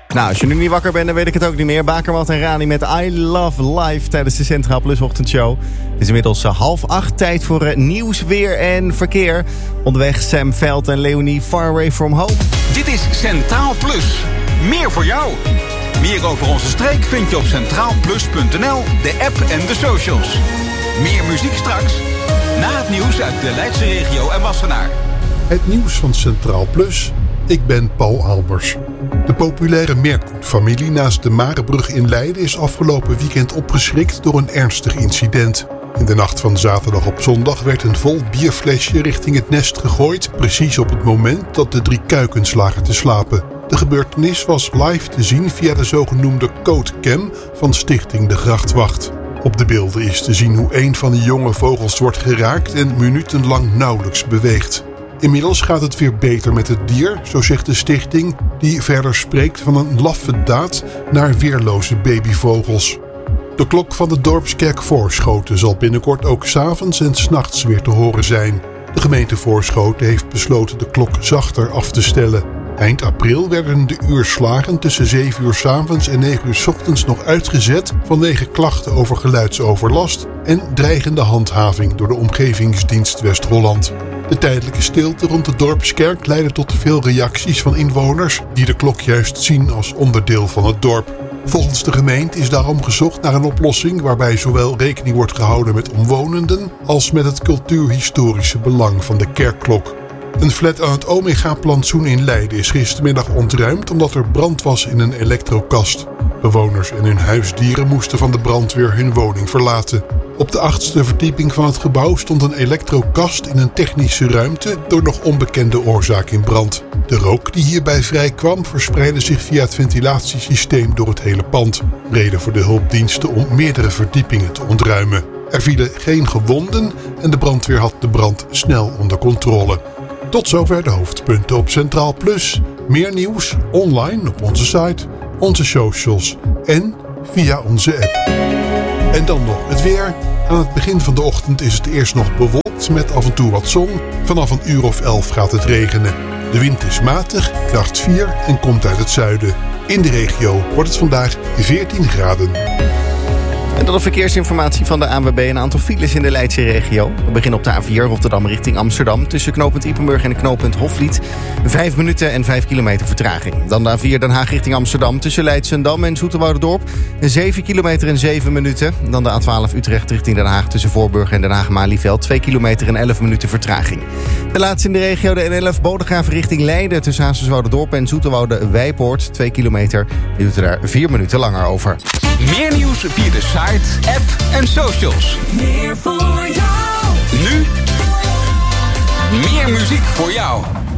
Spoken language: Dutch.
Nou, als je nu niet wakker bent, dan weet ik het ook niet meer. Bakermat en Rani met I Love Life tijdens de Centraal Plus ochtendshow. Het is inmiddels 7:30, tijd voor nieuws, weer en verkeer. Onderweg Sam Veld en Leonie, Far Away From Home. Dit is Centraal Plus. Meer voor jou. Meer over onze streek vind je op centraalplus.nl, de app en de socials. Meer muziek straks, na het nieuws uit de Leidse regio en Wassenaar. Het nieuws van Centraal Plus. Ik ben Paul Albers. De populaire Merkoet-familie naast de Marebrug in Leiden is afgelopen weekend opgeschrikt door een ernstig incident. In de nacht van zaterdag op zondag werd een vol bierflesje richting het nest gegooid, precies op het moment dat de 3 kuikens lagen te slapen. De gebeurtenis was live te zien via de zogenoemde Codecam van Stichting De Grachtwacht. Op de beelden is te zien hoe een van de jonge vogels wordt geraakt en minutenlang nauwelijks beweegt. Inmiddels gaat het weer beter met het dier, zo zegt de stichting, die verder spreekt van een laffe daad naar weerloze babyvogels. De klok van de dorpskerk Voorschoten zal binnenkort ook 's avonds en 's nachts weer te horen zijn. De gemeente Voorschoten heeft besloten de klok zachter af te stellen. Eind april werden de uurslagen tussen 7 uur 's avonds en 9 uur 's ochtends nog uitgezet vanwege klachten over geluidsoverlast en dreigende handhaving door de Omgevingsdienst West-Holland. De tijdelijke stilte rond de dorpskerk leidde tot veel reacties van inwoners die de klok juist zien als onderdeel van het dorp. Volgens de gemeente is daarom gezocht naar een oplossing waarbij zowel rekening wordt gehouden met omwonenden als met het cultuurhistorische belang van de kerkklok. Een flat aan het Omega-plantsoen in Leiden is gistermiddag ontruimd omdat er brand was in een elektrokast. Bewoners en hun huisdieren moesten van de brandweer hun woning verlaten. Op de 8e verdieping van het gebouw stond een elektrokast in een technische ruimte door nog onbekende oorzaak in brand. De rook die hierbij vrijkwam verspreidde zich via het ventilatiesysteem door het hele pand. Reden voor de hulpdiensten om meerdere verdiepingen te ontruimen. Er vielen geen gewonden en de brandweer had de brand snel onder controle. Tot zover de hoofdpunten op Centraal Plus. Meer nieuws online op onze site, onze socials en via onze app. En dan nog het weer. Aan het begin van de ochtend is het eerst nog bewolkt met af en toe wat zon. Vanaf een uur of 11 gaat het regenen. De wind is matig, kracht 4 en komt uit het zuiden. In de regio wordt het vandaag 14 graden. En dan de verkeersinformatie van de ANWB. Een aantal files in de Leidse regio. We beginnen op de A4 Rotterdam richting Amsterdam. Tussen knooppunt Ypenburg en knooppunt Hofvliet. 5 minuten en 5 kilometer vertraging. Dan de A4 Den Haag richting Amsterdam. Tussen Leidschendam en Zoeterwouderdorp. 7 kilometer en 7 minuten. Dan de A12 Utrecht richting Den Haag. Tussen Voorburg en Den Haag-Malieveld. 2 kilometer en 11 minuten vertraging. De laatste in de regio de N11 Bodegraven richting Leiden. Tussen Hazerswoude-Dorp en Zoeterwoude-Wijpoort. 2 kilometer. Die doet er daar 4 minuten langer over. Meer nieuws via de site, app en socials. Meer voor jou. Nu, meer muziek voor jou.